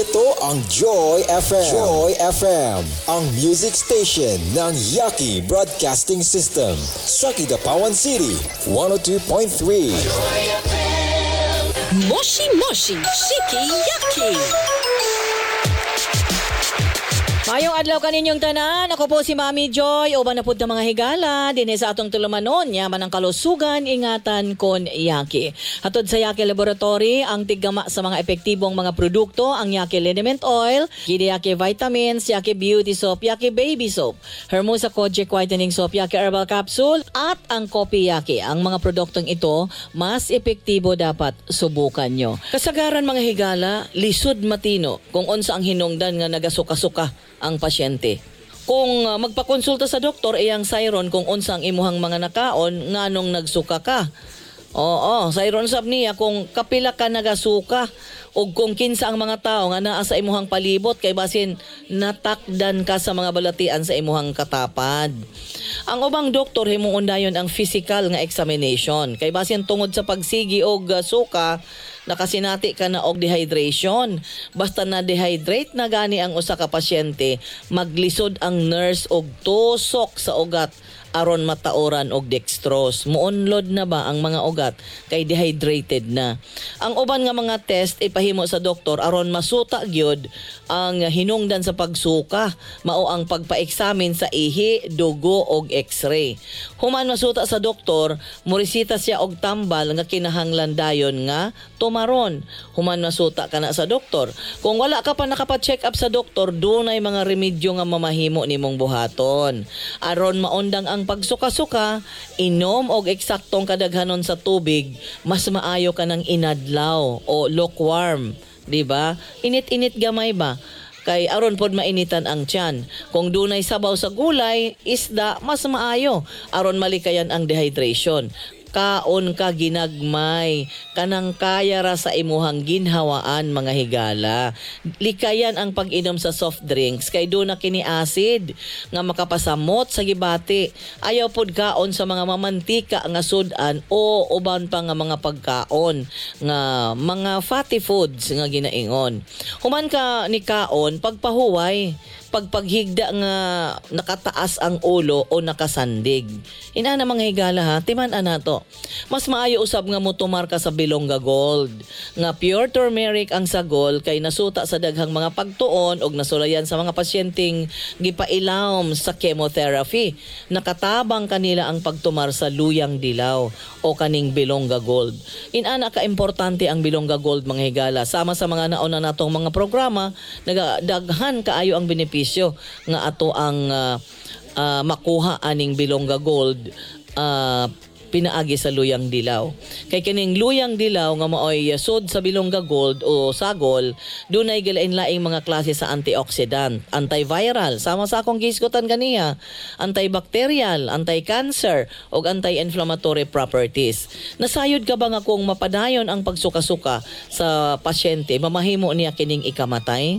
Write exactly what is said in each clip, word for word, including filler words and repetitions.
Ito ang Joy F M. Joy F M, ang music station ng Yaki Broadcasting System sa Kidapawan City, one oh two point three. Joy F M. Moshi Moshi Shiki Yaki. Mayong adlaw kaninyong tanan, ako po si Mami Joy, uban na pud ng mga higala, din sa atong tulumanon, yaman ang kalusugan, ingatan kon Yaki. Hatod sa Yaki Laboratory, ang tiggama sa mga epektibong mga produkto, ang Yaki Liniment Oil, Gidi Yaki Vitamins, Yaki Beauty Soap, Yaki Baby Soap, Hermosa Kojic Whitening Soap, Yaki Herbal Capsule, at ang Kopi Yaki. Ang mga produktong ito, mas epektibo dapat subukan nyo. Kasagaran mga higala, lisod matino kung unsa ang hinungdan nga nagasuka-suka ang pasyente. Kung uh, magpakonsulta sa doktor, iyang sayron kung unsa ang imuhang mga nakaon nganong nagsuka ka. Oo, sayron sab niya kung kapila ka nagasuka o kung kinsa ang mga tao nga naa sa imuhang palibot kay basin natakdan ka sa mga balatian sa imuhang katapad. Ang ubang doktor himong undayon ang physical nga examination kay basin tungod sa pagsigi og uh, suka nakasinati ka na og dehydration. Basta na dehydrate na gani ang usa ka pasyente, maglisod ang nurse og tusok sa ugat aron matauran og dextrose. Muunlod na ba ang mga ugat kay dehydrated na. Ang uban nga mga test ipahimo sa doktor aron masuta gyud ang hinungdan sa pagsuka, mao ang pagpa-examine sa ihi, dugo og x-ray. Human masuta sa doktor, murisita siya og tambal nga kinahanglan dayon nga tumaron. Human masuta ka na sa doktor. Kung wala ka pa nakapa-check up sa doktor, dunay mga remedyo nga mamahimo nimong buhaton. Aron maundang ang pagsuka-suka, inom og eksaktong kadaghanon sa tubig, mas maayo ka ng inadlaw o lukewarm, di ba? Init-init gamay ba? Kay aron pod mainitan ang tiyan. Kung dunay sabaw sa gulay, isda, mas maayo aron malikayan ang dehydration. Kaon ka ginagmay, kanang kaya ra sa imuhang ginhawaan mga higala. Likayan ang pag-inom sa soft drinks kay do na kini acid nga makapasamot sa gibati. Ayaw pod kaon sa mga mamantika nga sudan o uban pa nga mga pagkaon nga mga fatty foods nga ginaingon. Human ka ni kaon pagpahuway, pagpaghigda nga nakataas ang ulo o nakasandig. Ina na mga higala ha, timan-an nato. Mas maayo usab nga motumar ka sa Bilongga Gold. Nga pure turmeric ang sagol kay nasuta sa daghang mga pagtuon og nasulayan sa mga pasyenteng gipailawom sa chemotherapy. Nakatabang kanila ang pagtumar sa luyang dilaw o kaning Bilongga Gold. Inana ka importante ang Bilongga Gold mga higala. Sama sa mga nauna natong mga programa, nagadaghan kaayo ang benepisyo nga ato ang uh, uh, makuha aning Bilongga Gold uh, pinaagi sa luyang dilaw. Kay kining luyang dilaw nga maoy sod sa Bilongga Gold o sagol, dunay gilain-laing mga klase sa antioxidant, antiviral, sama sa akong gisgotan ganiya, antibacterial, anti-cancer ug anti-inflammatory properties. Nasayod ka ba nga kung mapadayon ang pagsuka-suka sa pasyente, mamahimo niya kining ikamatay?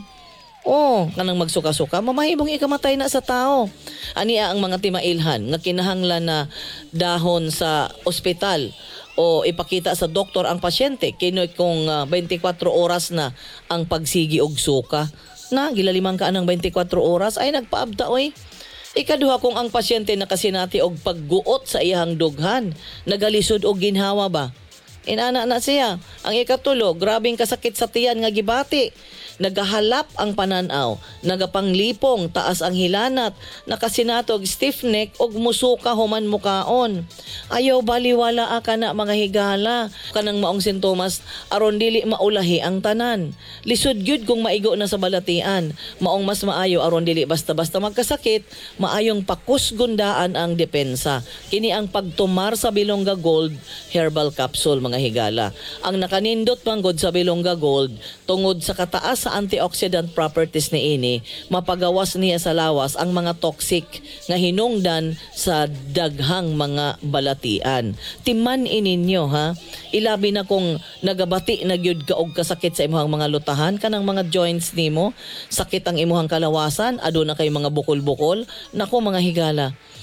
Oh, kanang magsuka-suka, mamahimong ikamatay na sa tao. Ania ang mga timailhan nga kinahanglan na dahon sa ospital o ipakita sa doktor ang pasyente kinoy kung uh, twenty-four oras na ang pagsigi og suka. Na gilalimang ka ng twenty-four oras ay nagpaabta oy. Ikaduha kung ang pasyente nakasinati og pagguot sa iyang dughan, nagalisod og ginhawa ba? Inana na siya. Ang ikatulo, grabing kasakit sa tiyan nga gibati. Nagahalap ang pananaw, nagapanglipong, taas ang hilanat, nakasinatog stiff neck og musuka human mukaon. Ayaw baliwala ka na mga higala, kanang maong sintomas aron dili maulahi ang tanan. Lisod gyud kung maigo na sa balatian, maong mas maayo aron dili basta-basta magkasakit, maayong pakusgundaan ang depensa. Kini ang pagtumar sa Bilongga Gold Herbal Capsule mga higala. Ang nakanindot manggod sa Bilongga Gold tungod sa kataas sa antioxidant properties ni ini, mapagawas niya sa lawas ang mga toxic nga hinungdan sa daghang mga balatian. Timan ininyo ha. Ilabi na kung nagabati na gyud ka og kasakit sa imong mga lutahan kanang mga joints nimo, sakit ang imong kalawasan, aduna kay mga bukol-bukol, nako mga higala.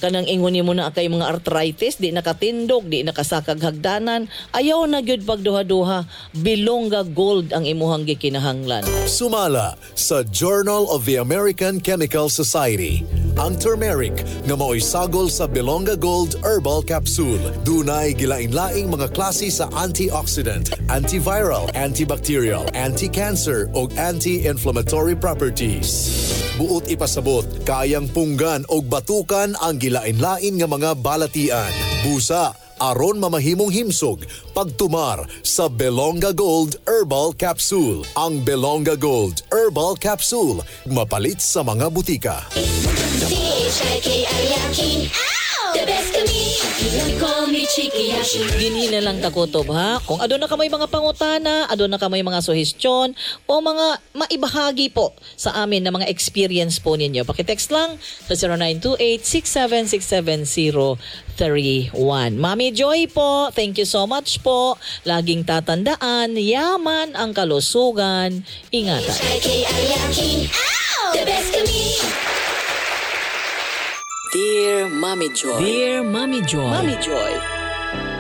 kanang ingon mo na kay mga arthritis, di nakatindog, di nakasakag hagdanan, ayaw na gyud pagduha-duha, Bilonga Gold ang imuhang gikinahanglan. Sumala sa Journal of the American Chemical Society. Ang turmeric nga mao'y sagol sa Bilonga Gold Herbal Capsule. Dunay gilain-laing mga klase sa antioxidant, antiviral, antibacterial, anti-cancer o anti-inflammatory properties. Buot ipasabot, kayang punggan o batukan ang gilain-lain nga mga balatian. Busa, aron mamahimong himsog, pagtumar sa Bilonga Gold Herbal Capsule. Ang Bilonga Gold Herbal Capsule, mapalit sa mga butika. C H I K I Yaki. The best of me. You call me Chiki Yaki. Dinhi na lang takutob ha. Kung aduna ka may mga pangutana, aduna ka may mga suhestyon o mga maibahagi po sa amin na mga experience po ninyo. Pakitext lang sa zero nine two eight, six seven six seven zero three one. Mami Joy po, thank you so much po. Laging tatandaan, yaman ang kalusugan. Ingatan. C H I K I Yaki. The best of me. Dear Mommy Joy. Dear Mommy Joy. Mommy Joy.